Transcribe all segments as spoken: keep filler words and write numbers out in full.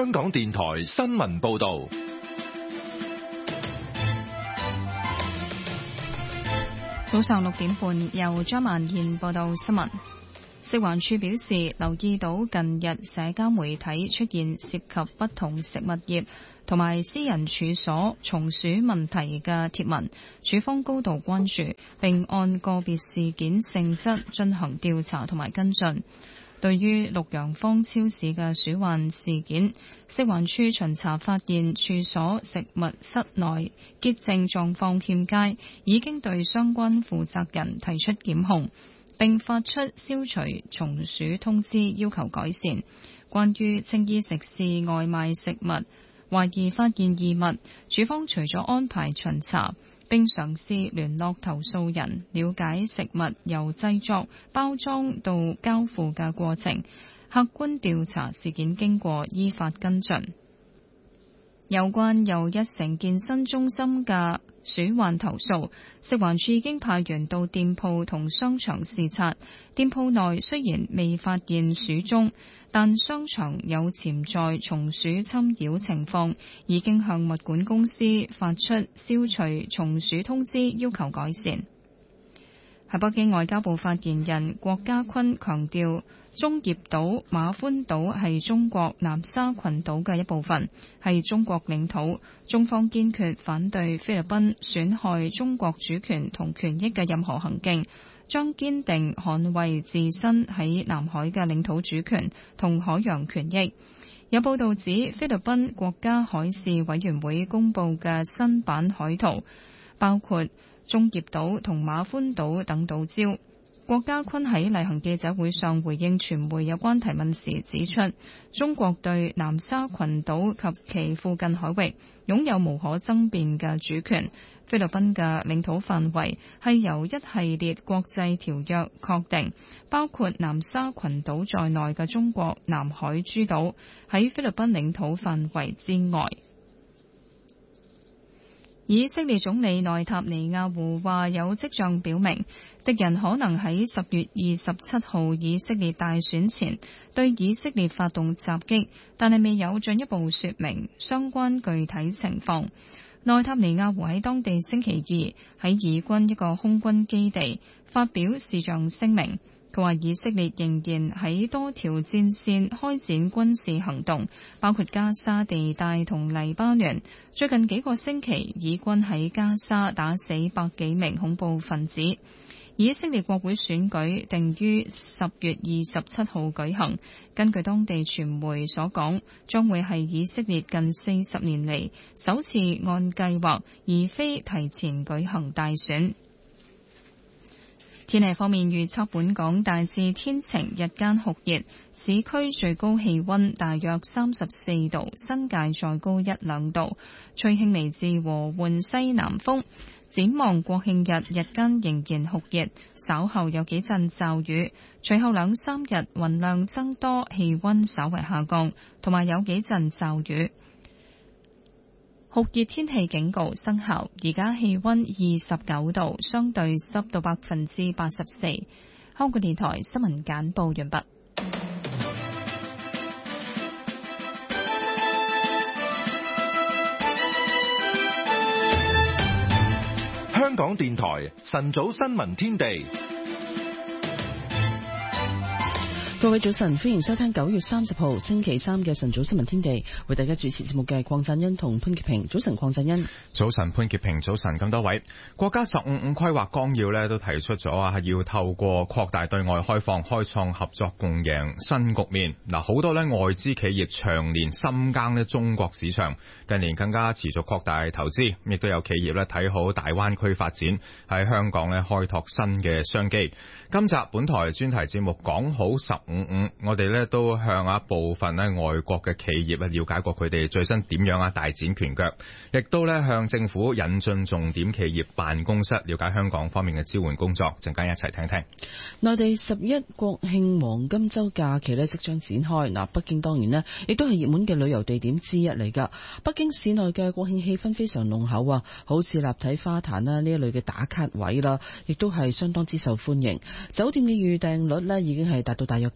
香港電台新聞報道。 早上六點半，由張萬燕報道新聞。食環署表示，留意到近日社交媒體出現涉及不同食物業同埋私人處所松鼠問題嘅貼文，署方高度關注，並按個別事件性質進行調查同埋跟進。對於綠楊坊超市嘅鼠患事件，食環署巡查發現處所食物室內潔淨狀況欠佳，已經對相關負責人提出檢控，並發出消除松鼠通知，要求改善。關於青衣食肆外賣食物懷疑發現異物，署方除咗安排巡查，並嘗試聯絡投訴人，了解食物由製作、包裝到交付嘅過程，客觀調查事件經過，依法跟進。有關又一城健身中心嘅鼠患投訴，食環署已經派員到店鋪同商場視察。店鋪內雖然未發現鼠蹤，但商場有潛在松鼠侵擾情況，已經向物管公司發出消除松鼠通知，要求改善。喺北京，外交部發言人郭家坤強調，中業島、馬歡島係中國南沙群島嘅一部分，係中國領土。中方堅決反對菲律賓損害中國主權同權益嘅任何行徑，將堅定捍衛自身喺南海嘅領土主權同海洋權益。有報道指，菲律賓國家海事委員會公布嘅新版海圖，包括中業島同馬歡島等島礁。郭家坤喺例行記者會上回應傳媒有關提問時指出，中國對南沙群島及其附近海域擁有無可爭辯嘅主權。菲律賓嘅領土範圍係由一系列國際條約確定，包括南沙群島在內嘅中國南海諸島喺菲律賓領土範圍之外。以色列總理內塔尼亞胡話，有跡象表明敵人可能喺十月二十七號以色列大選前對以色列發動襲擊，但係未有進一步說明相關具體情況。內塔尼亞胡喺當地星期二喺以軍一個空軍基地發表視像聲明。佢話以色列仍然喺多條戰線開展軍事行動，包括加沙地帶同黎巴嫩。最近幾個星期，以軍喺加沙打死百幾名恐怖分子。以色列國會選舉定於十月二十七號舉行，根據當地傳媒所講，將會係以色列近四十年嚟首次按計劃而非提前舉行大選。天氣方面預測，本港大致天晴，日間酷熱，市區最高氣溫大約三十四度，新界再高一兩度，吹輕微至和緩西南風。展望國慶日，日間仍然酷熱，稍後有幾陣驟雨，隨後兩三日雲量增多，氣溫稍為下降，同埋有幾陣驟雨。酷熱天氣警告生效，而家氣溫二十九度，相對濕度百分之八十四。香港電台新聞簡報完畢。 香港電台晨早新聞天地。 各位早晨，歡迎收聽九月三十號星期三嘅晨早新聞天地，為大家主持節目嘅鄺振欣同潘潔平。早晨，鄺振欣。 早晨，潘潔平。早晨，咁多位。國家十五五規劃綱要呢都提出咗啊，係要透過擴大對外開放，開創合作共贏新局面。嗱，好多呢外資企業長年深耕呢中國市場，近年更加持續擴大投資，亦都有企業呢睇好大灣區發展，喺香港呢開拓新嘅商機。今集本台專題節目講好十五五，我哋咧都向一部分咧外國嘅企業啊了解過佢哋最新點樣啊大展拳腳，亦都咧向政府引進重點企業辦公室，了解香港方面嘅支援工作。陣間一齊聽聽。 內地十一國慶黃金週假期咧即將展開，嗱，北京當然咧亦都係熱門嘅旅遊地點之一嚟㗎。北京市內嘅國慶氣氛非常濃厚啊，好似立體花壇啦呢一類嘅打卡位啦，亦都係相當之受歡迎。酒店嘅預訂率咧已經係達到大約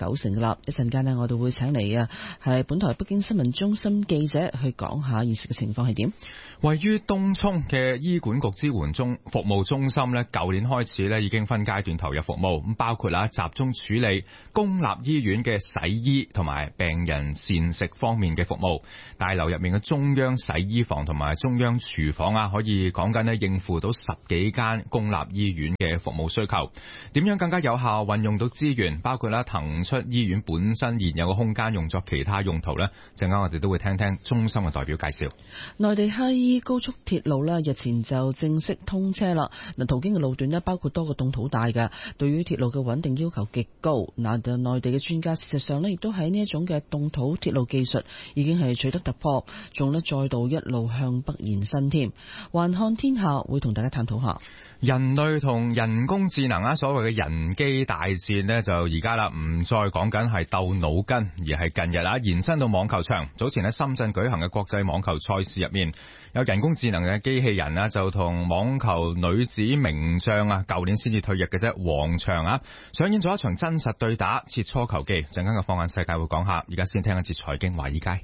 九成噶啦。一陣間呢，我哋會請嚟啊，係本台北京新聞中心記者去講下現時嘅情況係點。 位於東涌嘅醫管局支援中服務中心呢，舊年開始呢已經分階段投入服務，咁包括啦集中處理公立醫院嘅洗衣同埋病人膳食方面嘅服務。大樓入面嘅中央洗衣房同埋中央廚房啊，可以講緊呢應付到十幾間公立醫院嘅服務需求。點樣更加有效運用到資源，包括啦騰出醫院本身現有嘅空間用作其他用途呢？陣間我哋都會聽聽中心嘅代表介紹。 內地哈伊高速鐵路呢，日前就正式通車啦。嗱，途經嘅路段呢，包括多個凍土帶嘅，對於鐵路嘅穩定要求極高。嗱，內地嘅專家事實上呢，亦都喺呢一種嘅凍土鐵路技術已經係取得突破，仲呢再度一路向北延伸添。環看天下會同大家探討下。 人類同人工智能啊，所謂嘅人機大戰呢，就而家啦，唔再講緊係鬥腦筋，而係近日啊延伸到網球場。早前喺深圳舉行嘅國際網球賽事入面，有人工智能嘅機器人啊，就同網球女子名將啊，舊年先至退役嘅啫，王薔啊，上演咗一場真實對打，切磋球技。陣間嘅放眼世界會講下，而家先聽一節財經華爾街。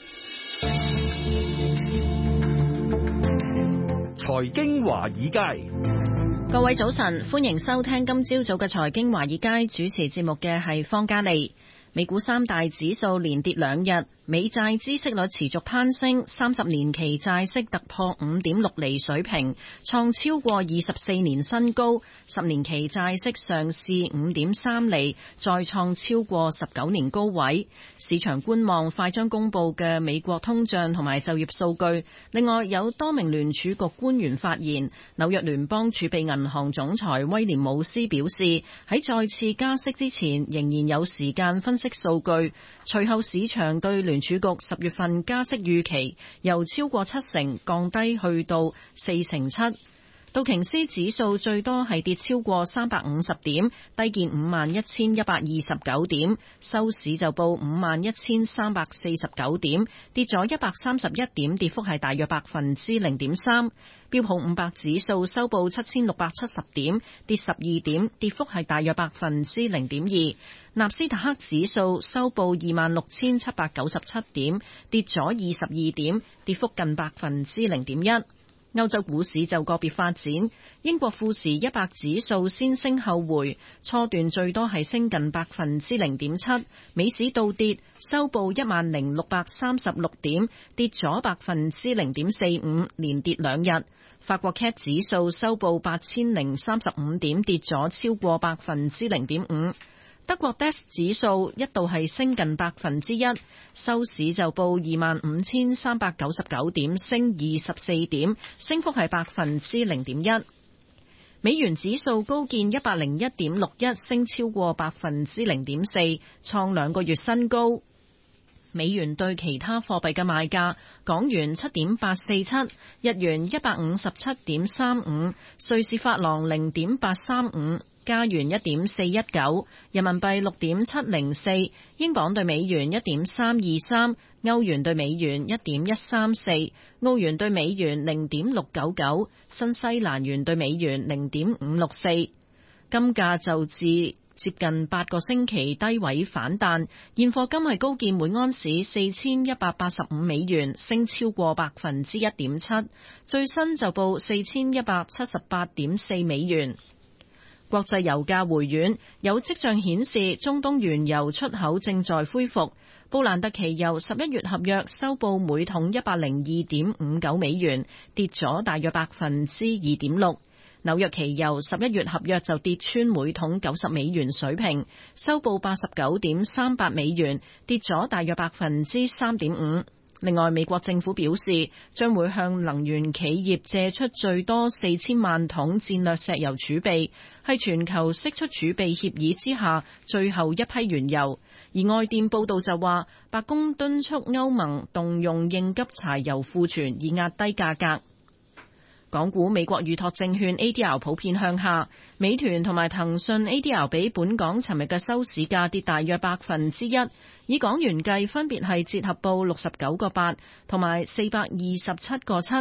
財經華爾街。 各位早晨，歡迎收聽今朝早嘅財經華爾街，主持節目嘅係方嘉利。美股三大指數連跌兩日，美債孳息率持續攀升，三十年期債息突破五點六厘水平，創超過二十四年新高。十年期債息上試五點三厘，再創超過十九年高位。市場觀望快將公布嘅美國通脹同埋就業數據。另外有多名聯儲局官員發言。紐約聯邦儲備銀行總裁威廉姆斯表示，喺再次加息之前，仍然有時間分析數據。隨後市場對聯儲局十月份加息預期由超過七成降低去到四成七。道瓊斯指數最多係跌超過三百五十點，低見五萬一千一百二十九點，收市就報五萬一千三百四十九點，跌咗一百三十一點，跌幅係大約百分之零點三。標普五百指數收報七千六百七十點，跌十二點，跌幅係大約百分之零點二。納斯達克指數收報二萬六千七百九十七點，跌咗二十二點，跌幅近百分之零點一。歐洲股市就個別發展，英國富時一百指數先升後回，初段最多係升近百分之零點七，美市倒跌，收報一萬零六百三十六點，跌咗百分之零點四五，連跌兩日。法國 C A C 指數收報八千零三十五點，跌咗超過百分之零點五。德國 D A X 指數一度係升近百分之一，收市就報二萬五千三百九十九點，升二十四點，升幅係百分之零點一。美元指數高見一百零一點六一，升超過百分之零點四，創兩個月新高。美元對其他貨幣嘅賣價：港元七點八四七，日元一百五十七點三五，瑞士法郎零點八三五。加元一點四一九，人民幣六點七零四，英鎊對美元一點三二三，歐元對美元一點一三四，澳元對美元零點六九九，新西蘭元對美元零點五六四。金價就至接近八個星期低位反彈，現貨金係高見每盎司四千一百八十五美元，升超過百分之一點七，最新就報四千一百七十八點四美元。國際油價回軟，有跡象顯示中東原油出口正在恢復。布蘭特期油十一月合約收報每桶一百零二點五九美元，跌咗大約百分之二點六。紐約期油十一月合約就跌穿每桶九十美元水平，收報八十九點三八美元，跌咗大約百分之三點五。另外，美國政府表示將會向能源企業借出最多四千萬桶戰略石油儲備，係全球釋出儲備協議之下最後一批原油。而外電報道就話，白宮敦促歐盟動用應急柴油庫存以壓低價格。港股美國預託證券 A D R 普遍向下，美團同埋騰訊 A D R 比本港尋日嘅收市價跌大約百分之一，以港元計分別係折合報六十九個八同埋四百二十七個七。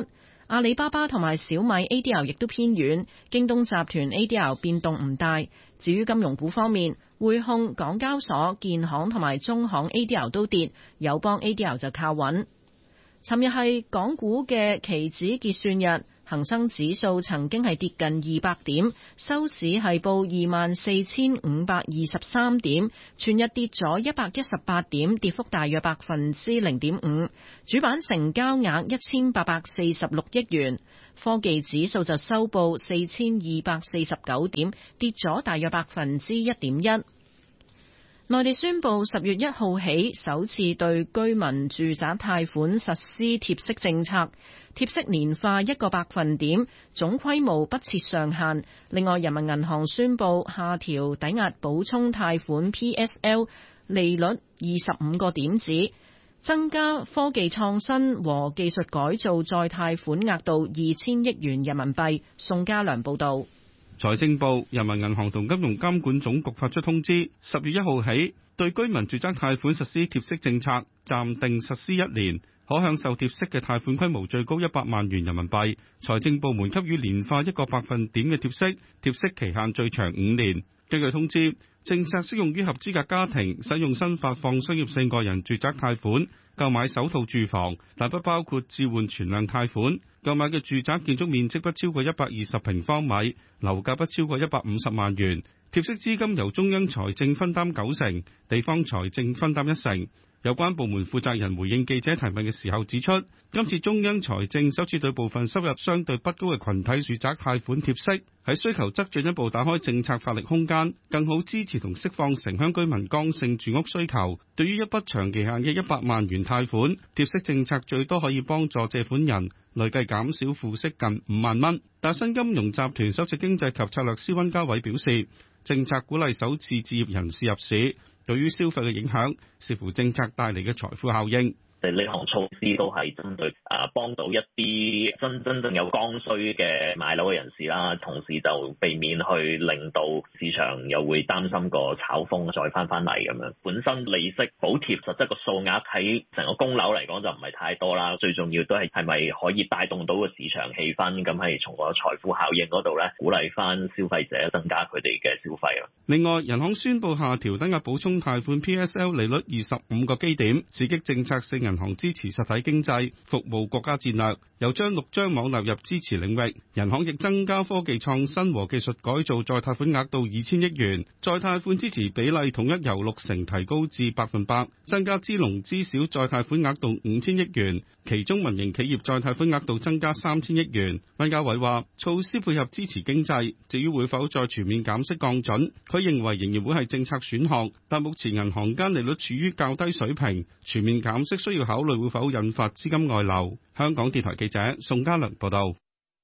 阿里巴巴同埋小米 A D R 亦都偏軟，京東集團 A D R 變動唔大。至於金融股方面，匯控、港交所、建行同埋中行 A D R 都跌，友邦 A D R 就靠穩。尋日係港股嘅期指結算日，恒生指數曾經係跌近二百點，收市係報二萬四千五百二十三點，全日跌咗一百一十八點，跌幅大約百分之零點五。主板成交額一千八百四十六億元，科技指數就收報四千二百四十九點，跌咗大約百分之一點一。內地宣布十月一號起首次對居民住宅貸款實施貼息政策，貼息年化一個百分點，總規模不設上限。另外，人民銀行宣布下調抵押補充貸款 P S L 利率二十五個點子，增加科技創新和技術改造再貸款額度二千億元人民幣。宋家良報道。 財政部、人民銀行同金融監管總局發出通知，十月一號起對居民住宅貸款實施貼息政策，暫定實施一年，可享受貼息嘅貸款規模最高一百萬元人民幣。財政部門給予年化一個百分點嘅貼息，貼息期限最長五年。根據通知，政策適用於合資格家庭使用新發放商業性個人住宅貸款購買首套住房，但不包括置換存量貸款。購買嘅住宅建築面積不超過一百二十平方米，樓價不超過一百五十萬元。貼息資金由中央財政分擔九成，地方財政分擔一成。有關部門負責人回應記者提問嘅時候指出，今次中央財政首次對部分收入相對不高嘅群體住宅貸款貼息，喺需求側進一步打開政策發力空間，更好支持同釋放城鄉居民剛性住屋需求。對於一筆長期限嘅一百萬元貸款，貼息政策最多可以幫助借款人累計減少付息近五萬蚊。大新金融集團首席經濟及策略師溫家偉表示，政策鼓勵首次置業人士入市，對於消費嘅影響，視乎政策帶嚟嘅財富效應。 呢項措施都係針對啊幫到一啲真真正有剛需嘅買樓嘅人士啦，同時就避免去令到市場又會擔心個炒風再翻翻嚟咁樣。本身利息補貼實質個數額喺成個供樓嚟講就唔係太多啦，最重要都係係咪可以帶動到個市場氣氛，咁係從個財富效應嗰度咧鼓勵翻消費者增加佢哋嘅消費咯。 另外，人行宣布下調抵押補充貸款 P S L 利率二十五個基點，刺激政策性銀行支持實體經濟，服務國家戰略，又將六張網納入支持領域。人行亦增加科技創新和技術改造再貸款額度二千億元，再貸款支持比例統一由六成提高至百分百，增加支農支小再貸款額度五千億元，其中民營企業再貸款額度增加三千億元。溫家偉話，措施配合支持經濟，至於會否再全面減息降準，佢認為仍然會係政策選項，但目前銀行間利率處於較低水平，全面減息需要考慮會否引發資金外流。香港電台記者宋家良報道。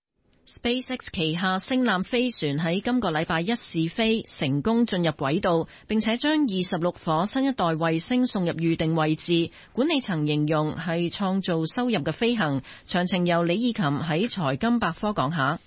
SpaceX 旗下星艦飛船喺今個禮拜一試飛成功進入軌道，並且將二十六顆新一代衛星送入預定位置。管理層形容係創造收入嘅飛行。詳情由李以琴喺財金百科講下。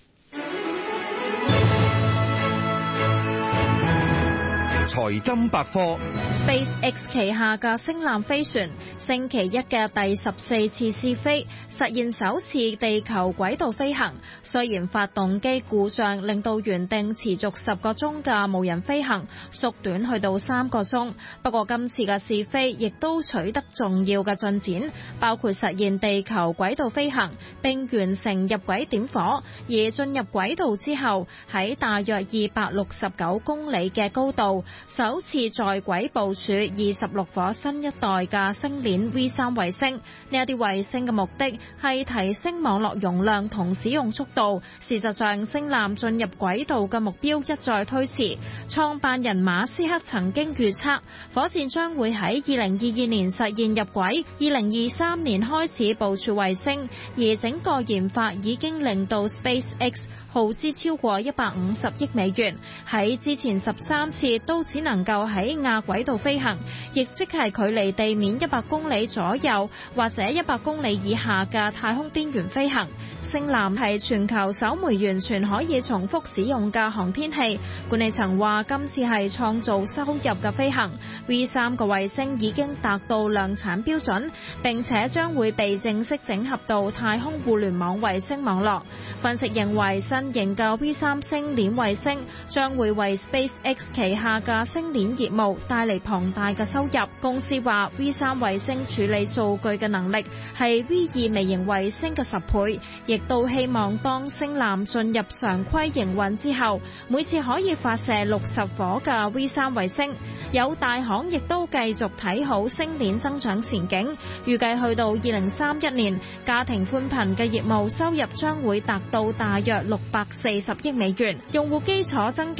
財金百科 SpaceX 旗下嘅星艦飛船星期一嘅第十四次試飛實現首次地球軌道飛行，雖然發動機故障令到原定持續十個鐘嘅無人飛行縮短去到三個鐘，不過今次嘅試飛亦都取得重要嘅進展，包括實現地球軌道飛行並完成入軌點火，而進入軌道之後喺大約二百六十九公里嘅高度首次在軌部署二十六顆新一代嘅星鏈 V 三 衛星。呢一啲衛星嘅目的係提升網絡容量同使用速度。事實上，星艦進入軌道嘅目標一再推遲。創辦人馬斯克曾經預測，火箭將會喺二零二二年實現入軌，二零二三年開始部署衛星，而整個研發已經令到 SpaceX 耗資超過一百五十億美元，喺之前十三次都只能夠喺亞軌道飛行，亦即係距離地面一百公里左右或者一百公里以下嘅太空邊緣飛行。星艦係全球首枚完全可以重複使用嘅航天器，管理層話今次係創造收入嘅飛行。V 三個衛星已經達到量產標準，並且將會被正式整合到太空互聯網衛星網絡。分析認為新型嘅 V 三星鏈衛星將會為 SpaceX 旗下嘅星鏈業務帶嚟龐大嘅收入。公司話 V 三衛星處理數據嘅能力係 V 二微型衛星嘅十倍，亦都希望當星艦進入常規營運之後，每次可以發射六十顆嘅 V 三衛星。有大行亦都繼續睇好星鏈增長前景，預計去到二零三一年，家庭寬頻嘅業務收入將會達到大約六百四十億美元，用戶基礎增加。